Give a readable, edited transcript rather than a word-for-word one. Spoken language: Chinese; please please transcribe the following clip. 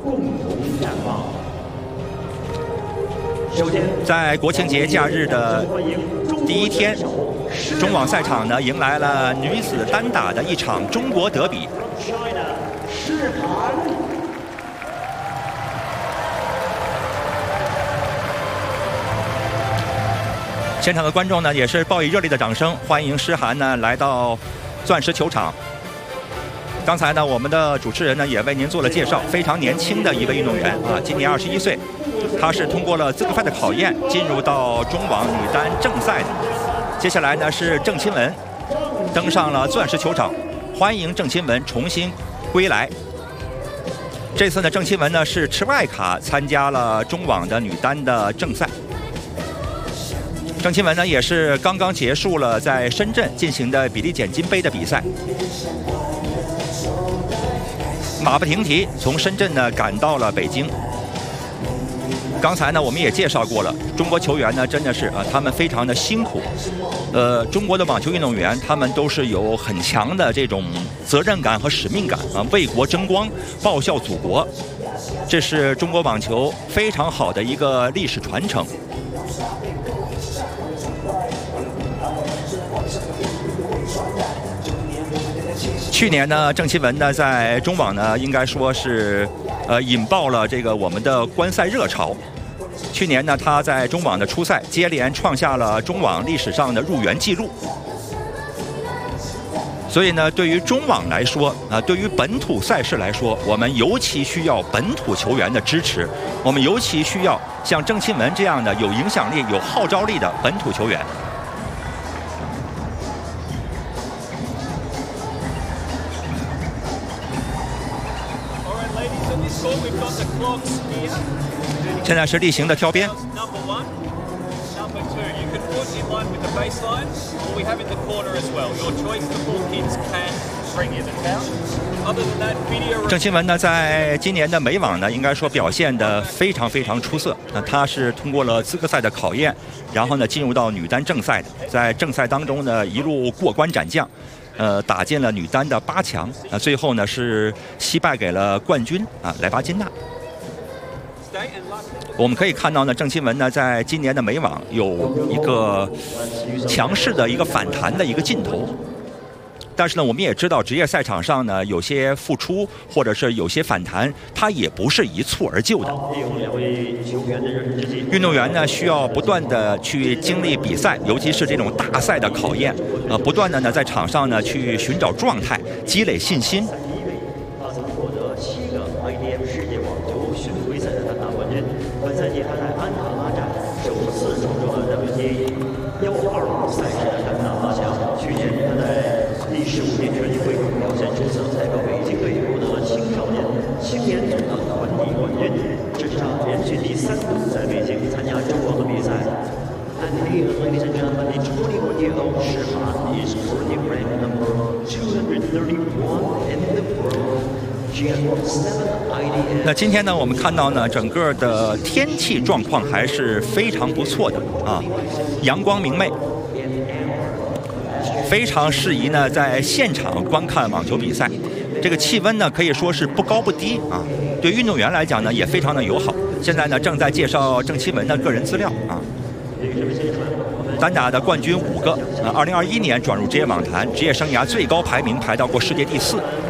共同展望。首先， 在国庆节假日的第一天，中网赛场呢迎来了女子单打的一场中国德比。现场的观众呢也是报以热烈的掌声，欢迎诗涵呢来到钻石球场。刚才呢，我们的主持人呢也为您做了介绍，非常年轻的一位运动员啊，今年21岁，他是通过了资格赛的考验，进入到中网女单正赛的。接下来呢是郑钦文登上了钻石球场，欢迎郑钦文重新归来。这次呢，郑钦文呢是持外卡参加了中网的女单的正赛。郑钦文呢也是刚刚结束了在深圳进行的比利简金杯的比赛，马不停蹄从深圳呢赶到了北京。刚才呢我们也介绍过了，中国球员呢真的是他们非常的辛苦。中国的网球运动员他们都是有很强的这种责任感和使命感啊，为国争光，报效祖国，这是中国网球非常好的一个历史传承。去年呢，郑钦文呢在中网呢，应该说是引爆了这个我们的观赛热潮。去年呢，他在中网的初赛接连创下了中网历史上的入园纪录。所以呢，对于中网来说对于本土赛事来说，我们尤其需要本土球员的支持，我们尤其需要像郑钦文这样的有影响力、有号召力的本土球员。现在是例行的挑边。郑钦文呢，在今年的美网呢，应该说表现得非常非常出色。他是通过了资格赛的考验，然后呢进入到女单正赛的，在正赛当中呢一路过关斩将。打进了女单的8强，最后呢是惜败给了冠军莱巴金娜。我们可以看到呢，郑钦文呢在今年的美网有一个强势的一个反弹的一个劲头。但是呢，我们也知道职业赛场上呢，有些付出或者是有些反弹，它也不是一蹴而就的。运动员呢需要不断的去经历比赛，尤其是这种大赛的考验，不断的呢在场上呢去寻找状态，积累信心。 他曾获得7个 ITF 世界网球巡回赛的单打冠军，本赛季还在安塔拉站首次冲入了 WTA 125赛事的单打8强。去年他在第15届全运会表现出色，代表北京队获得了青少年、青年组的团体冠军，这是他连续第3度在北京参加中网的比赛。And here, ladies and gentlemen, the 21-year-old Shi Han is currently ranked number 231 in the world. She has won 7 ITF. 那今天呢，我们看到呢，整个的天气状况还是非常不错的阳光明媚。非常适宜呢，在现场观看网球比赛。这个气温呢，可以说是不高不低对运动员来讲呢，也非常的友好。现在呢，正在介绍郑钦文的个人资料单打的冠军5个，2021年转入职业网坛，职业生涯最高排名排到过世界第4。